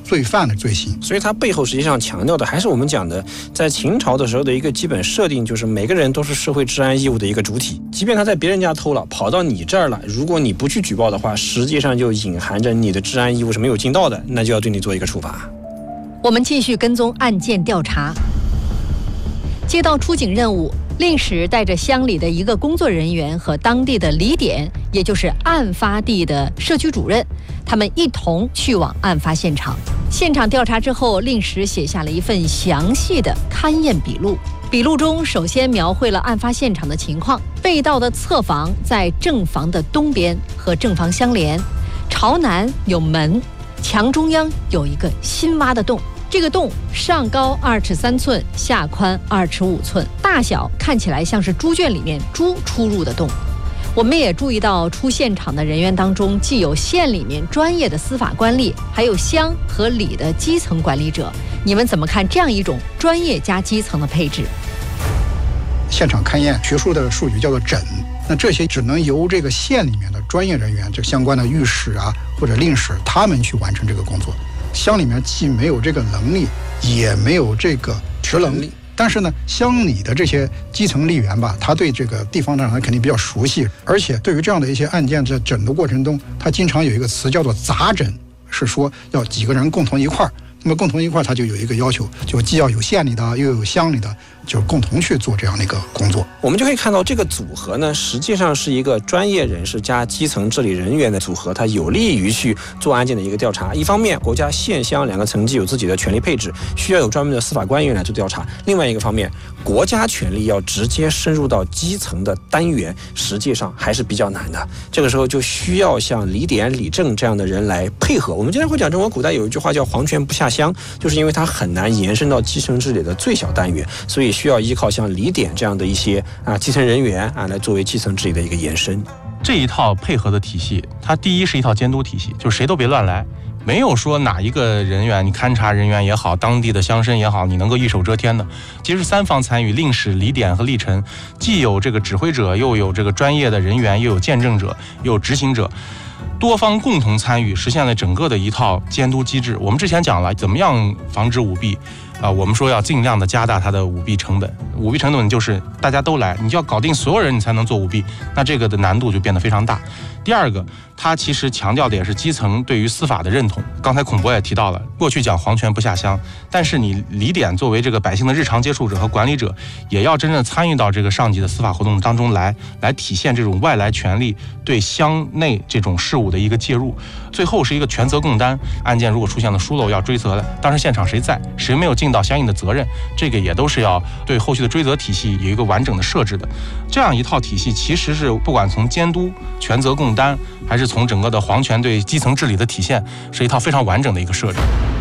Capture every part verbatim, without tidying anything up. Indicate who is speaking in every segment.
Speaker 1: 罪犯的罪行。
Speaker 2: 所以它背后实际上强调的还是我们讲的，在秦朝的时候的一个基本设定，就是每个人都是社会治安义务的一个主体，即便他在别人家偷了，跑到你这儿了，如果你不去举报的话，实际上就隐含着你的治安义务是没有尽到的，那就要对你做一个处罚。
Speaker 3: 我们继续跟踪案件调查。接到出警任务，令史带着乡里的一个工作人员和当地的李典，也就是案发地的社区主任，他们一同去往案发现场。现场调查之后，令史写下了一份详细的勘验笔录。笔录中首先描绘了案发现场的情况，被盗的侧房在正房的东边，和正房相连，朝南有门，墙中央有一个新挖的洞。这个洞上高二尺三寸，下宽二尺五寸，大小看起来像是猪圈里面猪出入的洞。我们也注意到，出现场的人员当中，既有县里面专业的司法官吏，还有乡和里的基层管理者。你们怎么看这样一种专业加基层的配置？
Speaker 1: 现场勘验学术的术语叫做诊，那这些只能由这个县里面的专业人员，这相关的御史啊或者令史，他们去完成这个工作。乡里面既没有这个能力，也没有这个职能力，但是呢，乡里的这些基层吏员吧，他对这个地方上他肯定比较熟悉，而且对于这样的一些案件在诊的过程中，他经常有一个词叫做杂诊，是说要几个人共同一块儿。那么共同一块，它就有一个要求，就既要有县里的，又有乡里的，就是共同去做这样的一个工作。
Speaker 2: 我们就可以看到，这个组合呢，实际上是一个专业人士加基层治理人员的组合，它有利于去做案件的一个调查。一方面，国家县乡两个层级有自己的权力配置，需要有专门的司法官员来做调查；另外一个方面，国家权力要直接深入到基层的单元，实际上还是比较难的。这个时候就需要像李典、李正这样的人来配合。我们经常会讲，中国古代有一句话叫“皇权不下乡”，就是因为它很难延伸到基层治理的最小单元，所以需要依靠像李典这样的一些啊基层人员啊来作为基层治理的一个延伸。
Speaker 4: 这一套配合的体系，它第一是一套监督体系，就谁都别乱来。没有说哪一个人员，你勘察人员也好，当地的乡绅也好，你能够一手遮天的。其实三方参与，令史、李典和历臣，既有这个指挥者，又有这个专业的人员，又有见证者，又有执行者，多方共同参与，实现了整个的一套监督机制。我们之前讲了，怎么样防止舞弊啊、呃？我们说要尽量的加大它的舞弊成本。舞弊成本就是大家都来，你就要搞定所有人，你才能做舞弊，那这个的难度就变得非常大。第二个，它其实强调的也是基层对于司法的认同。刚才孔博也提到了，过去讲皇权不下乡，但是你李典作为这个百姓的日常接触者和管理者，也要真正参与到这个上级的司法活动当中来，来体现这种外来权力对乡内这种事务的一个介入。最后是一个权责共担，案件如果出现了疏漏要追责的，当时现场谁在，谁没有尽到相应的责任，这个也都是要对后续的追责体系有一个完整的设置的。这样一套体系其实是不管从监督、权责共担，还是从整个的皇权对基层治理的体现，是一套非常完整的一个设置。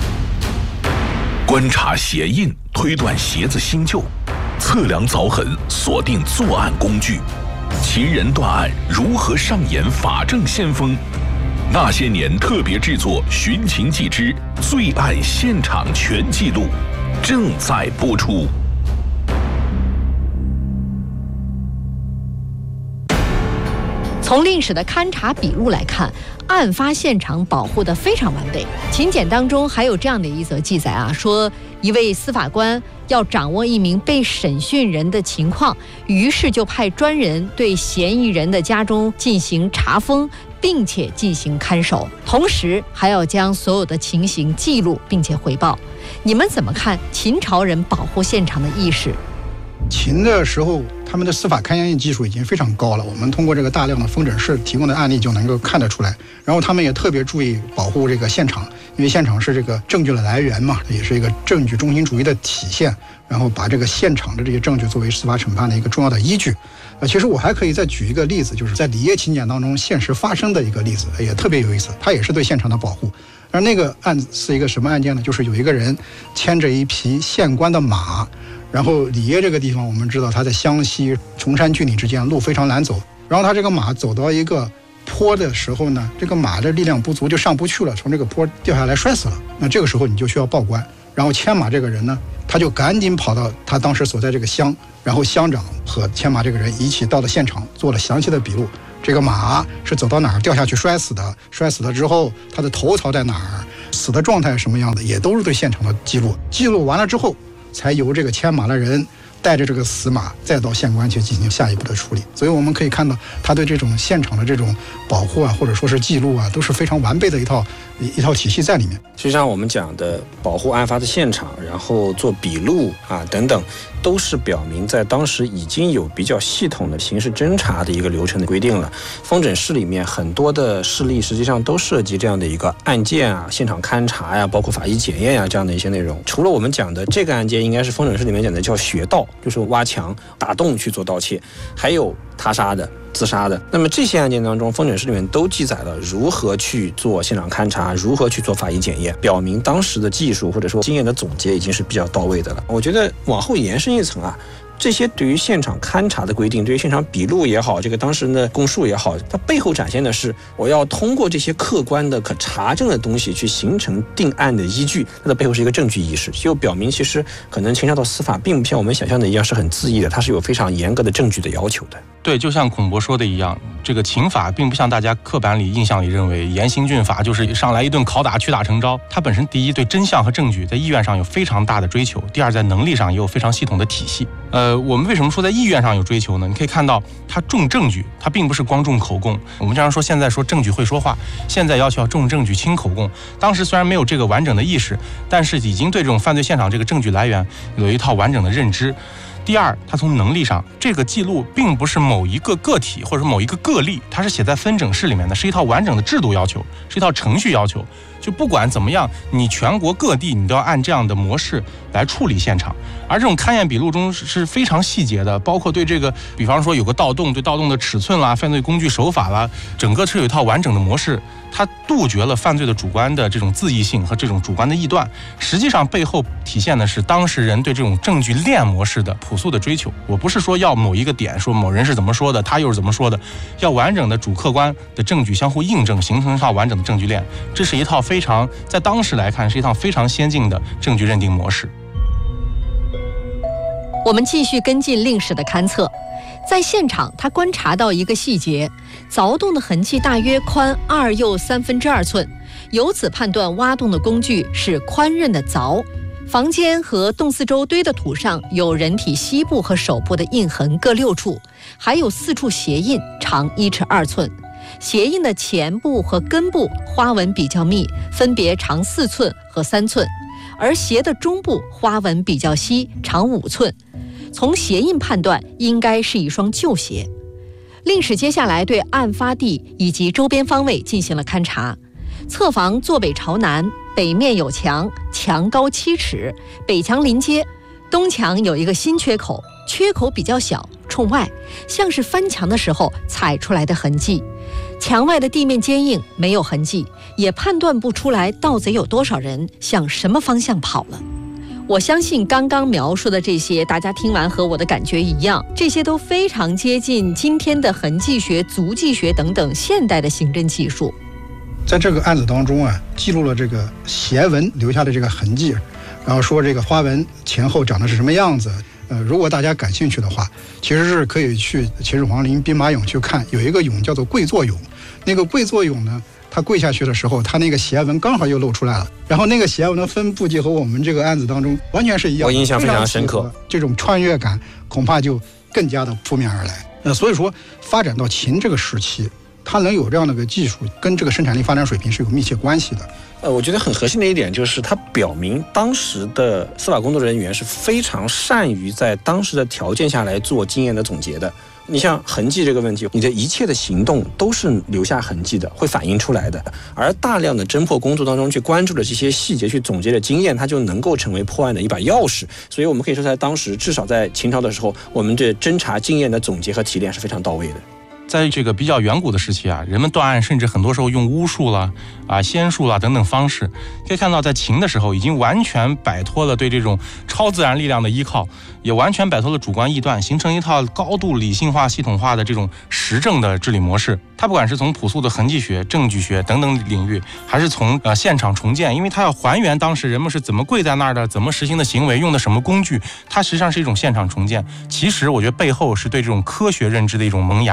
Speaker 5: 观察鞋印，推断鞋子新旧，测量凿痕，锁定作案工具。秦人断案如何上演法证先锋？那些年特别制作《寻秦记之罪案现场全记录》正在播出。
Speaker 3: 从令史的勘察笔录来看，案发现场保护得非常完备。秦简当中还有这样的一则记载啊，说一位司法官要掌握一名被审讯人的情况，于是就派专人对嫌疑人的家中进行查封，并且进行看守，同时还要将所有的情形记录并且汇报。你们怎么看秦朝人保护现场的意识？
Speaker 1: 秦的时候，他们的司法勘验技术已经非常高了，我们通过这个大量的封诊室提供的案例就能够看得出来。然后他们也特别注意保护这个现场，因为现场是这个证据的来源嘛，也是一个证据中心主义的体现，然后把这个现场的这些证据作为司法审判的一个重要的依据。呃，其实我还可以再举一个例子，就是在里耶秦简当中现实发生的一个例子，也特别有意思，它也是对现场的保护。而那个案子是一个什么案件呢？就是有一个人牵着一匹县官的马，然后里耶这个地方我们知道它在湘西崇山峻岭之间，路非常难走，然后他这个马走到一个坡的时候呢，这个马的力量不足就上不去了，从这个坡掉下来摔死了。那这个时候你就需要报官，然后牵马这个人呢，他就赶紧跑到他当时所在这个乡，然后乡长和牵马这个人一起到了现场，做了详细的笔录。这个马是走到哪儿掉下去摔死的，摔死了之后他的头槽在哪儿， 死的状态什么样的，也都是对现场的记录。记录完了之后，才由这个牵马的人带着这个死马再到县官去进行下一步的处理。所以我们可以看到，他对这种现场的这种保护啊，或者说是记录啊，都是非常完备的一套一套体系在里面。
Speaker 2: 实际上我们讲的保护案发的现场，然后做笔录啊等等，都是表明在当时已经有比较系统的刑事侦查的一个流程的规定了。封诊室里面很多的事例实际上都涉及这样的一个案件啊，现场勘查呀、啊，包括法医检验呀、啊、这样的一些内容。除了我们讲的这个案件，应该是封诊室里面讲的叫穴盗，就是挖墙打洞去做盗窃，还有他杀的、自杀的。那么这些案件当中，封诊室里面都记载了如何去做现场勘查，如何去做法医检验，表明当时的技术或者说经验的总结已经是比较到位的了。我觉得往后延伸一层啊，这些对于现场勘查的规定，对于现场笔录也好，这个当事人的供述也好，它背后展现的是我要通过这些客观的可查证的东西去形成定案的依据，它的背后是一个证据意识，就表明其实可能秦朝的司法并不像我们想象的一样是很恣意的，它是有非常严格的证据的要求的。
Speaker 4: 对，就像孔博说的一样，这个秦法并不像大家刻板里印象里认为严刑峻法就是上来一顿拷打屈打成招。它本身第一对真相和证据在意愿上有非常大的追求，第二在能力上也有非常系统的体系。呃，我们为什么说在意愿上有追求呢？你可以看到它重证据，它并不是光重口供。我们经常说现在说证据会说话，现在要求要重证据轻口供。当时虽然没有这个完整的意识，但是已经对这种犯罪现场这个证据来源有一套完整的认知。第二，它从能力上，这个记录并不是某一个个体或者某一个个例，它是写在分诊室里面的，是一套完整的制度要求，是一套程序要求。就不管怎么样，你全国各地你都要按这样的模式来处理现场。而这种勘验笔录中是非常细节的，包括对这个，比方说有个盗洞，对盗洞的尺寸啦、犯罪工具手法啦，整个是有一套完整的模式。它杜绝了犯罪的主观的这种恣意性和这种主观的臆断，实际上背后体现的是当事人对这种证据链模式的朴素的追求。我不是说要某一个点说某人是怎么说的，他又是怎么说的，要完整的主客观的证据相互印证，形成一套完整的证据链。这是一套非常在当时来看是一套非常先进的证据认定模式。
Speaker 3: 我们继续跟进令史的勘测。在现场，他观察到一个细节，凿洞的痕迹大约宽二又三分之二寸，由此判断挖洞的工具是宽刃的凿。房间和洞四周堆的土上有人体膝部和手部的印痕各六处，还有四处鞋印，长一尺二寸。鞋印的前部和根部花纹比较密，分别长四寸和三寸，而鞋的中部花纹比较稀，长五寸。从鞋印判断，应该是一双旧鞋。令史接下来对案发地以及周边方位进行了勘察。侧房坐北朝南，北面有墙，墙高七尺，北墙临街，东墙有一个新缺口，缺口比较小，冲外，像是翻墙的时候踩出来的痕迹。墙外的地面坚硬，没有痕迹，也判断不出来盗贼有多少人，向什么方向跑了。我相信刚刚描述的这些，大家听完和我的感觉一样，这些都非常接近今天的痕迹学、足迹学等等现代的刑侦技术。
Speaker 1: 在这个案子当中啊，记录了这个鞋纹留下的这个痕迹，然后说这个花纹前后长得是什么样子。呃，如果大家感兴趣的话，其实是可以去秦始皇陵兵马俑去看，有一个俑叫做跪坐俑。那个跪坐俑呢，他跪下去的时候，他那个鞋纹刚好又露出来了，然后那个鞋纹的分布就和我们这个案子当中完全是一样的，
Speaker 2: 我印象非常深刻，
Speaker 1: 这种穿越感恐怕就更加的扑面而来。呃，所以说发展到秦这个时期，它能有这样的个技术，跟这个生产力发展水平是有密切关系的。
Speaker 2: 呃，我觉得很核心的一点就是，它表明当时的司法工作人员是非常善于在当时的条件下来做经验的总结的。你像痕迹这个问题，你的一切的行动都是留下痕迹的，会反映出来的。而大量的侦破工作当中去关注的这些细节，去总结的经验，它就能够成为破案的一把钥匙。所以我们可以说，在当时，至少在秦朝的时候，我们对侦查经验的总结和提炼是非常到位的。
Speaker 4: 在这个比较远古的时期啊，人们断案甚至很多时候用巫术啦、啊仙术啦等等方式，可以看到在秦的时候已经完全摆脱了对这种超自然力量的依靠，也完全摆脱了主观臆断，形成一套高度理性化、系统化的这种实证的治理模式。它不管是从朴素的痕迹学、证据学等等领域，还是从呃现场重建，因为它要还原当时人们是怎么跪在那儿的，怎么实行的行为，用的什么工具，它实际上是一种现场重建。其实我觉得背后是对这种科学认知的一种萌芽。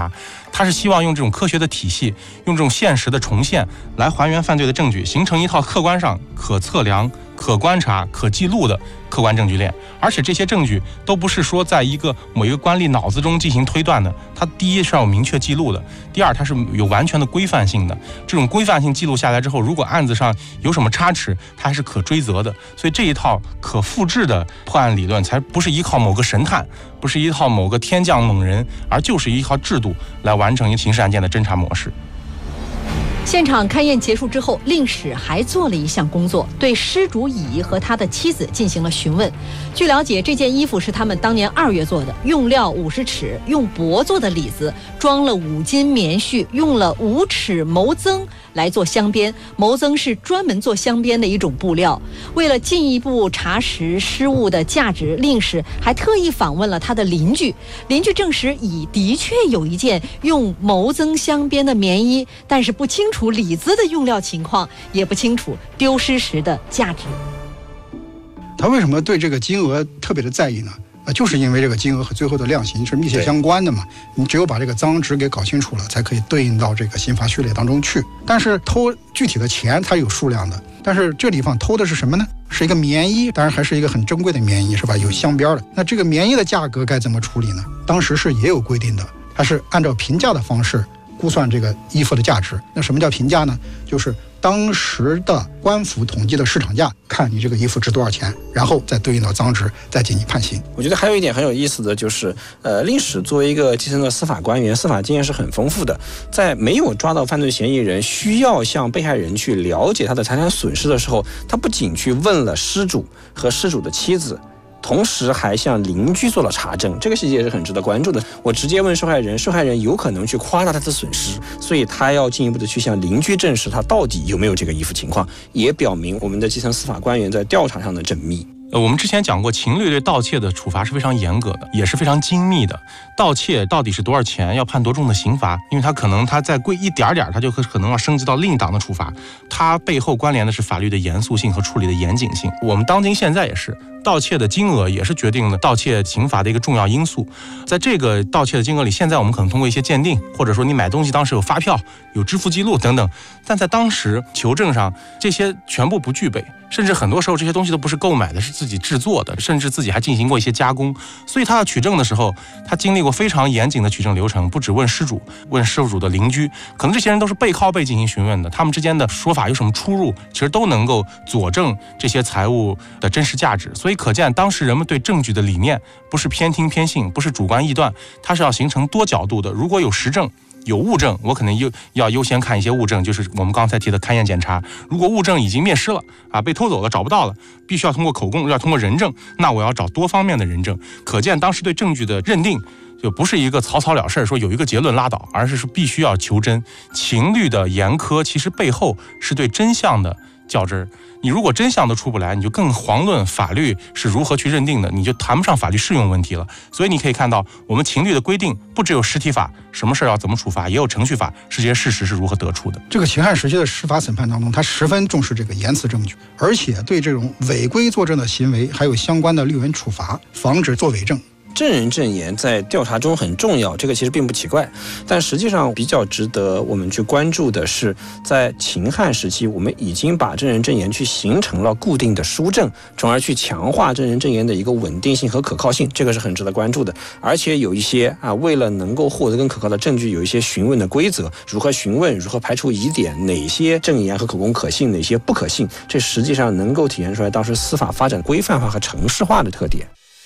Speaker 4: 他是希望用这种科学的体系，用这种现实的重现来还原犯罪的证据，形成一套客观上可测量、可观察、可记录的客观证据链。而且这些证据都不是说在一个某一个官吏脑子中进行推断的，它第一是要有明确记录的，第二它是有完全的规范性的。这种规范性记录下来之后，如果案子上有什么差池，它还是可追责的。所以这一套可复制的破案理论，才不是依靠某个神探，不是依靠某个天降猛人，而就是依靠制度来完成一个刑事案件的侦查模式。
Speaker 3: 现场勘验结束之后，令史还做了一项工作，对失主乙和他的妻子进行了询问。据了解，这件衣服是他们当年二月做的，用料五十尺，用帛做的里子，装了五斤棉絮，用了五尺毛增来做镶边。毛增是专门做镶边的一种布料。为了进一步查实失物的价值，令史还特意访问了他的邻居，邻居证实乙的确有一件用毛增镶边的棉衣，但是不清楚里子的用料情况，也不清楚丢失时的价值。
Speaker 1: 他为什么对这个金额特别的在意呢？呃，就是因为这个金额和最后的量刑是密切相关的嘛。你只有把这个赃值给搞清楚了，才可以对应到这个刑罚序列当中去。但是偷具体的钱它有数量的，但是这地方偷的是什么呢？是一个棉衣，当然还是一个很珍贵的棉衣，是吧？有镶边的。那这个棉衣的价格该怎么处理呢？当时是也有规定的，它是按照评价的方式估算这个衣服的价值。那什么叫评价呢？就是当时的官府统计的市场价，看你这个衣服值多少钱，然后再对应到赃值，再进行判刑。
Speaker 2: 我觉得还有一点很有意思的就是，呃，令史作为一个基层的司法官员，司法经验是很丰富的。在没有抓到犯罪嫌疑人，需要向被害人去了解他的财产损失的时候，他不仅去问了失主和失主的妻子，同时还向邻居做了查证，这个细节也是很值得关注的。我直接问受害人，受害人有可能去夸大他的损失，所以他要进一步的去向邻居证实他到底有没有这个衣服情况，也表明我们的基层司法官员在调查上的缜密。
Speaker 4: 呃，我们之前讲过，情律对盗窃的处罚是非常严格的，也是非常精密的。盗窃到底是多少钱，要判多重的刑罚，因为它可能它再贵一点点，它就可能要升级到另一档的处罚。它背后关联的是法律的严肃性和处理的严谨性。我们当今现在也是，盗窃的金额也是决定了盗窃刑罚的一个重要因素。在这个盗窃的金额里，现在我们可能通过一些鉴定，或者说你买东西当时有发票、有支付记录等等，但在当时求证上，这些全部不具备。甚至很多时候这些东西都不是购买的，是自己制作的，甚至自己还进行过一些加工。所以他要取证的时候，他经历过非常严谨的取证流程，不只问失主，问失主的邻居，可能这些人都是背靠背进行询问的，他们之间的说法有什么出入，其实都能够佐证这些财物的真实价值。所以可见当时人们对证据的理念不是偏听偏信，不是主观臆断，它是要形成多角度的。如果有实证有物证，我可能优要优先看一些物证，就是我们刚才提的勘验检查。如果物证已经灭失了啊，被偷走了，找不到了，必须要通过口供，要通过人证，那我要找多方面的人证。可见当时对证据的认定就不是一个草草了事，说有一个结论拉倒，而是说必须要求真。情律的严苛其实背后是对真相的较真儿。你如果真相都出不来，你就更遑论法律是如何去认定的，你就谈不上法律适用问题了。所以你可以看到，我们情律的规定不只有实体法，什么事要怎么处罚，也有程序法，是这些事实是如何得出的。
Speaker 1: 这个秦汉时期的司法审判当中，他十分重视这个言辞证据，而且对这种违规作证的行为还有相关的律文处罚，防止作伪证。
Speaker 2: 证人证言在调查中很重要，这个其实并不奇怪，但实际上比较值得我们去关注的是，在秦汉时期，我们已经把证人证言去形成了固定的书证，从而去强化证人证言的一个稳定性和可靠性，这个是很值得关注的。而且有一些啊，为了能够获得更可靠的证据，有一些询问的规则，如何询问，如何排除疑点，哪些证言和口供可信，哪些不可信，这实际上能够体现出来当时司法发展规范化和程式化的特点。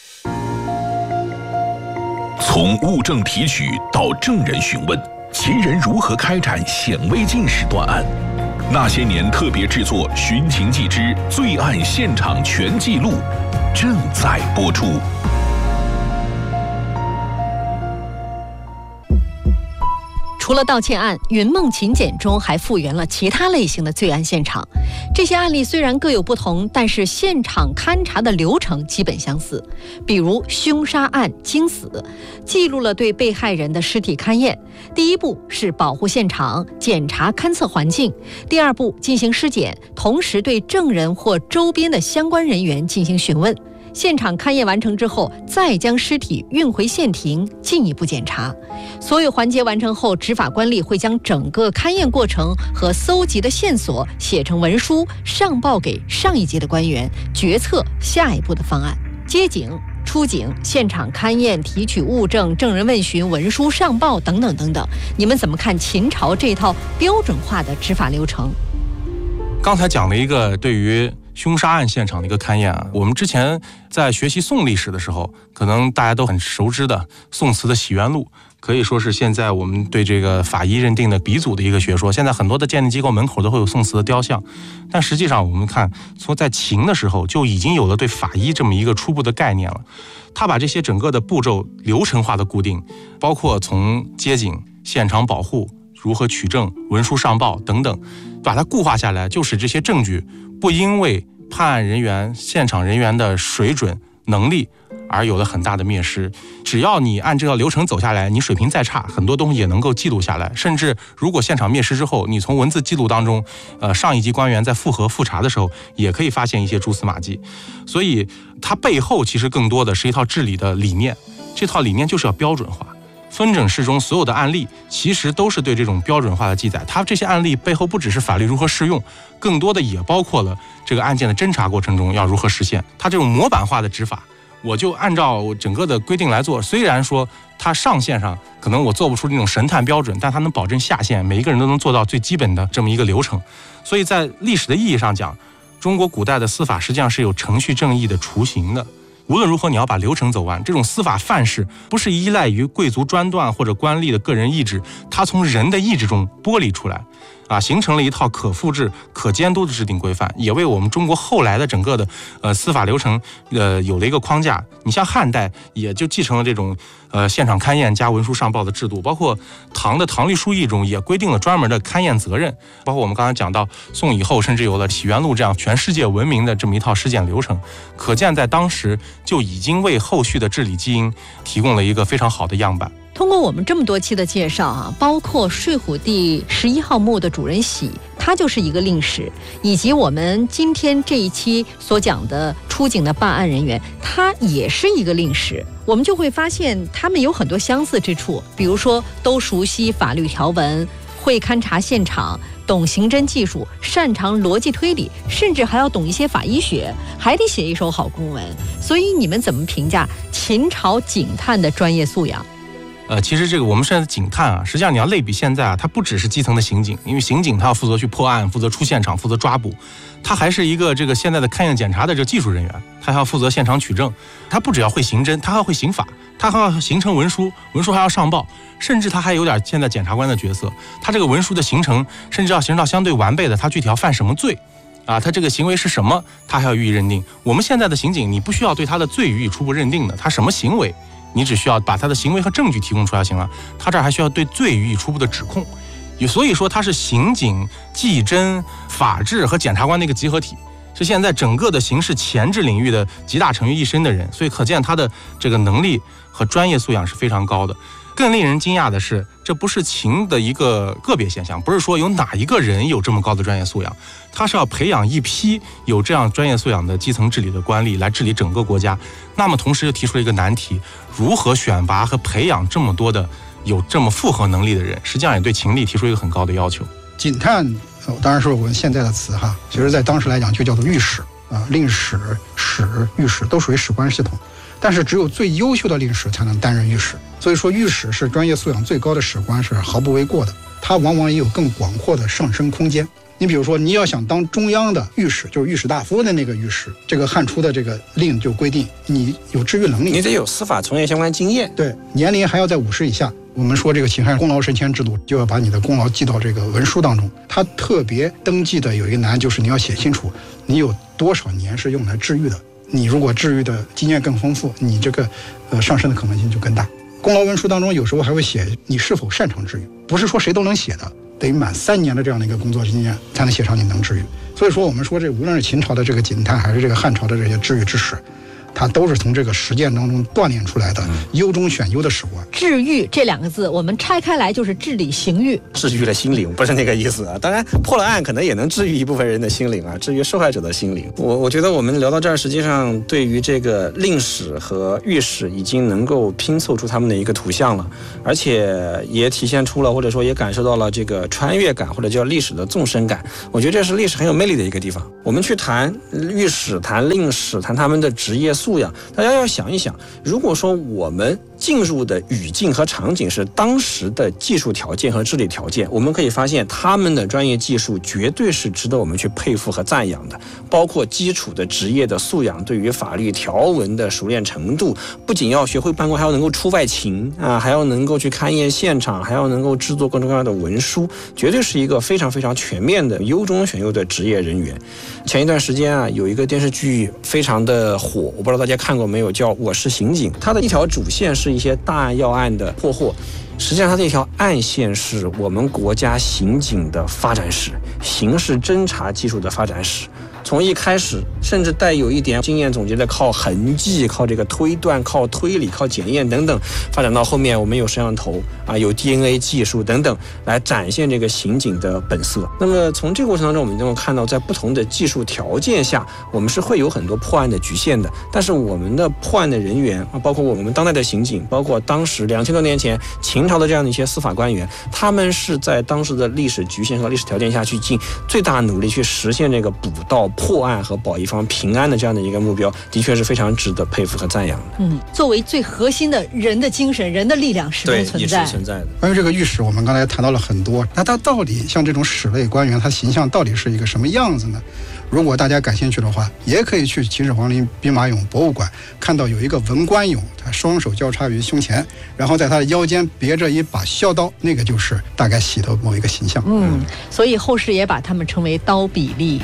Speaker 5: 从物证提取到证人询问，秦人如何开展显微镜式断案？那些年特别制作《寻秦记之罪案现场全记录》正在播出。
Speaker 3: 除了盗窃案，云梦秦简中还复原了其他类型的罪案现场。这些案例虽然各有不同，但是现场勘查的流程基本相似。比如凶杀案惊死，记录了对被害人的尸体勘验。第一步是保护现场，检查勘测环境；第二步进行尸检，同时对证人或周边的相关人员进行询问。 现场勘验完成之后，再将尸体运回县庭进一步检查。所有环节完成后，执法官吏会将整个勘验过程和搜集的线索写成文书，上报给上一级的官员，决策下一步的方案。接警、出警、现场勘验、提取物证、证人问询、文书上报等等等等，你们怎么看秦朝这套标准化的执法流程？
Speaker 4: 刚才讲了一个对于凶杀案现场的一个勘验啊，我们之前在学习宋历史的时候，可能大家都很熟知的宋词的《洗冤录》，可以说是现在我们对这个法医认定的鼻祖的一个学说。现在很多的鉴定机构门口都会有宋词的雕像，但实际上我们看，从在秦的时候就已经有了对法医这么一个初步的概念了。他把这些整个的步骤流程化的固定，包括从接警、现场保护、如何取证、文书上报等等，把它固化下来，就使这些证据不因为判案人员、现场人员的水准、能力而有了很大的灭失。只要你按这个流程走下来，你水平再差，很多东西也能够记录下来。甚至如果现场灭失之后，你从文字记录当中，呃，上一级官员在复核复查的时候，也可以发现一些蛛丝马迹。所以它背后其实更多的是一套治理的理念，这套理念就是要标准化。分诊室中所有的案例其实都是对这种标准化的记载，它这些案例背后不只是法律如何适用，更多的也包括了这个案件的侦查过程中要如何实现。它这种模板化的执法，我就按照整个的规定来做，虽然说它上线上可能我做不出这种神探标准，但它能保证下线每一个人都能做到最基本的这么一个流程。所以在历史的意义上讲，中国古代的司法实际上是有程序正义的雏形的。无论如何，你要把流程走完。这种司法范式不是依赖于贵族专断或者官吏的个人意志，它从人的意志中剥离出来，啊，形成了一套可复制、可监督的制定规范，也为我们中国后来的整个的呃司法流程呃有了一个框架。你像汉代也就继承了这种呃现场勘验加文书上报的制度，包括唐的《唐律疏议》中也规定了专门的勘验责任，包括我们刚才讲到宋以后，甚至有了《洗冤录》这样全世界闻名的这么一套尸检流程，可见在当时就已经为后续的治理基因提供了一个非常好的样板。
Speaker 3: 通过我们这么多期的介绍啊，包括睡虎第十一号墓的主人喜，他就是一个令史，以及我们今天这一期所讲的出警的办案人员，他也是一个令史。我们就会发现他们有很多相似之处，比如说都熟悉法律条文，会勘察现场，懂刑侦技术，擅长逻辑推理，甚至还要懂一些法医学，还得写一手好公文。所以你们怎么评价秦朝警探的专业素养？
Speaker 4: 呃，其实这个我们现在的警探啊，实际上你要类比现在啊，它不只是基层的刑警，因为刑警他要负责去破案，负责出现场，负责抓捕，他还是一个这个现在的勘验检查的这个技术人员，他还要负责现场取证，他不只要会刑侦，他还要会刑法，他还要形成文书，文书还要上报，甚至他还有点现在检察官的角色，他这个文书的形成，甚至要形成到相对完备的，他具体要犯什么罪。啊，他这个行为是什么，他还要予以认定。我们现在的刑警，你不需要对他的罪予以初步认定的，他什么行为，你只需要把他的行为和证据提供出来就行了。他这儿还需要对罪予以初步的指控，也所以说他是刑警、技侦、法治和检察官的一个集合体，是现在整个的刑事前置领域的集大成于一身的人，所以可见他的这个能力和专业素养是非常高的。更令人惊讶的是，这不是秦的一个个别现象，不是说有哪一个人有这么高的专业素养，他是要培养一批有这样专业素养的基层治理的官吏来治理整个国家。那么同时又提出了一个难题，如何选拔和培养这么多的有这么复合能力的人，实际上也对秦吏提出一个很高的要求。
Speaker 1: 警探当然是我们现在的词哈，其实在当时来讲就叫做御史啊，令史、史、御史都属于史官系统，但是只有最优秀的令史才能担任御史，所以说御史是专业素养最高的史官是毫不为过的，他往往也有更广阔的上升空间。你比如说，你要想当中央的御史，就是御史大夫的那个御史，这个汉初的这个令就规定你有治狱能力，
Speaker 2: 你得有司法从业相关经验，
Speaker 1: 对，年龄还要在五十以下。我们说这个秦汉功劳升迁制度，就要把你的功劳记到这个文书当中。他特别登记的有一个难，就是你要写清楚你有多少年是用来治狱的。你如果治狱的经验更丰富，你这个呃上升的可能性就更大。功劳文书当中有时候还会写你是否擅长治狱，不是说谁都能写的，得满三年的这样的一个工作经验才能写上你能治狱。所以说我们说这无论是秦朝的这个警探，还是这个汉朝的这些治狱之史， 它都是从这个实践当中锻炼出来的优中选优的史观。
Speaker 3: 治愈这两个字，我们拆开来就是治理刑狱，
Speaker 2: 治愈了心灵，不是那个意思啊。当然，破了案可能也能治愈一部分人的心灵啊，治愈受害者的心灵。我我觉得我们聊到这儿，实际上对于这个令史和狱史已经能够拼凑出他们的一个图像了，而且也体现出了，或者说也感受到了这个穿越感，或者叫历史的纵深感。我觉得这是历史很有魅力的一个地方。我们去谈狱史、谈令史、谈他们的职业素养，大家要想一想，如果说我们进入的语境和场景是当时的技术条件和治理条件，我们可以发现他们的专业技术绝对是值得我们去佩服和赞扬的，包括基础的职业的素养，对于法律条文的熟练程度，不仅要学会办公，还要能够出外勤啊，还要能够去勘验现场，还要能够制作各种各样的文书，绝对是一个非常非常全面的优中选优的职业人员。前一段时间啊，有一个电视剧非常的火，我不知道大家看过没有，叫《我是刑警》，它的一条主线是一些大案要案的破获，实际上它这条暗线是我们国家刑警的发展史，刑事侦查技术的发展史。从一开始甚至带有一点经验总结的靠痕迹、靠这个推断、靠推理、靠检验等等，发展到后面我们有摄像头啊，有 D N A 技术等等，来展现这个刑警的本色。那么从这个过程当中，我们能够看到，在不同的技术条件下，我们是会有很多破案的局限的。但是我们的破案的人员，包括我们当代的刑警，包括当时两千多年前秦朝的这样的一些司法官员，他们是在当时的历史局限和历史条件下去尽最大努力去实现这个捕到破案和保一方平安的这样的一个目标，的确是非常值得佩服和赞扬的。
Speaker 3: 嗯，作为最核心的人的精神、人的力量始终存在。
Speaker 2: 对，一直存在的。
Speaker 1: 关于这个狱史，我们刚才谈到了很多，那他到底像这种史类官员，他形象到底是一个什么样子呢？如果大家感兴趣的话，也可以去秦始皇陵兵马俑博物馆，看到有一个文官俑，他双手交叉于胸前，然后在他的腰间别着一把削刀，那个就是大概洗的某一个形象。
Speaker 3: 嗯，所以后世也把他们称为刀比利。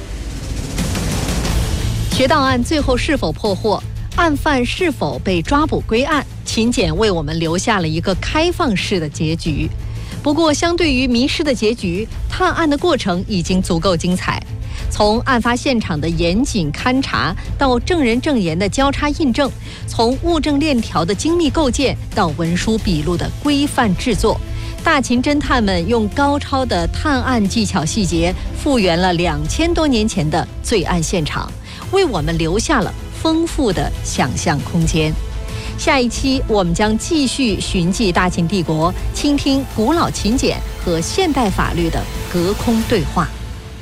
Speaker 3: 学道案最后是否破获，案犯是否被抓捕归案，秦简为我们留下了一个开放式的结局。不过相对于迷失的结局，探案的过程已经足够精彩。从案发现场的严谨勘查到证人证言的交叉印证，从物证链条的精密构建到文书笔录的规范制作，大秦侦探们用高超的探案技巧细节复原了两千多年前的罪案现场，为我们留下了丰富的想象空间。下一期我们将继续寻迹大秦帝国，倾听古老秦简和现代法律的隔空对话。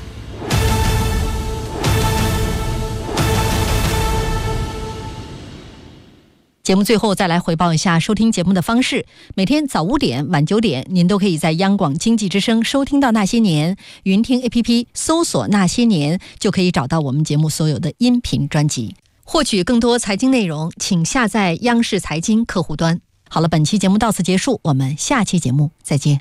Speaker 3: 节目最后再来回报一下收听节目的方式。每天早五点、晚九点，您都可以在央广经济之声收听到《那些年》，云听 A P P 搜索《那些年》就可以找到我们节目所有的音频专辑。获取更多财经内容，请下载央视财经客户端。好了，本期节目到此结束，我们下期节目再见。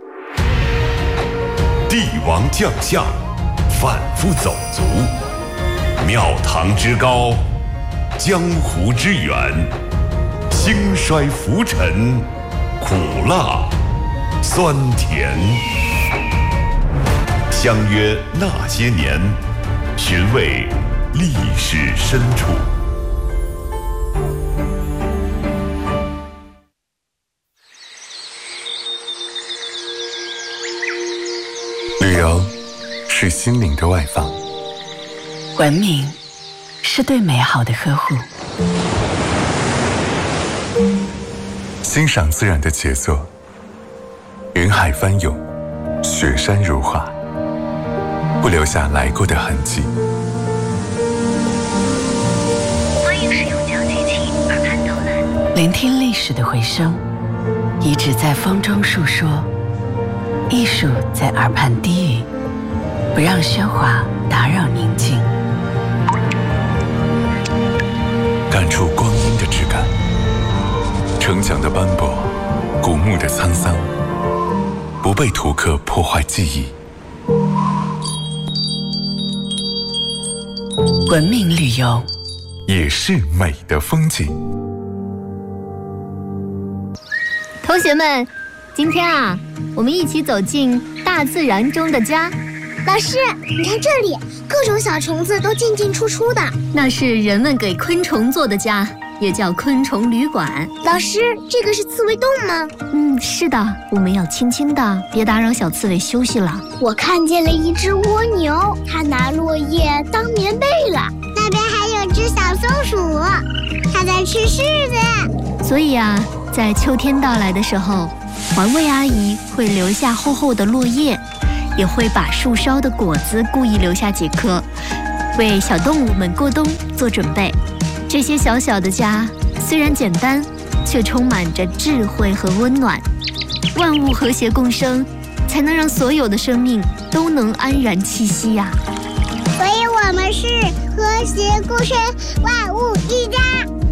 Speaker 6: 帝王将相，反复走卒，庙堂之高，江湖之远，兴衰浮沉，苦辣酸甜。相约那些年，寻味历史深处。
Speaker 7: 旅游是心灵的外放，
Speaker 8: 文明是对美好的呵护，
Speaker 7: 欣赏自然的杰作，云海翻涌，雪山如画，不留下来过的痕迹。
Speaker 8: 欢迎使用小机器耳畔导览，聆听历史的回声，遗址在风中述说，艺术在耳畔低语，不让喧哗打扰宁静。
Speaker 7: 感触光阴的质感，城墙的斑驳，古墓的沧桑，不被图刻破坏记忆。
Speaker 8: 文明旅游
Speaker 7: 也是美的风景。
Speaker 9: 同学们，今天啊，我们一起走进大自然中的家， 老师，你看这里，各种小虫子都进进出出的。
Speaker 10: 那是人们给昆虫做的家，也叫昆虫旅馆。
Speaker 9: 老师，这个是刺猬洞吗？
Speaker 10: 嗯，是的，我们要轻轻的，别打扰小刺猬休息了。
Speaker 9: 我看见了一只蜗牛，它拿落叶当棉被了。那边还有只小松鼠，它在吃柿子。
Speaker 10: 所以啊，在秋天到来的时候，环卫阿姨会留下厚厚的落叶，也会把树梢的果子故意留下几颗，为小动物们过冬做准备。这些小小的家虽然简单，却充满着智慧和温暖。万物和谐共生，才能让所有的生命都能安然栖息呀、
Speaker 9: 啊。所以我们是和谐共生，万物一家。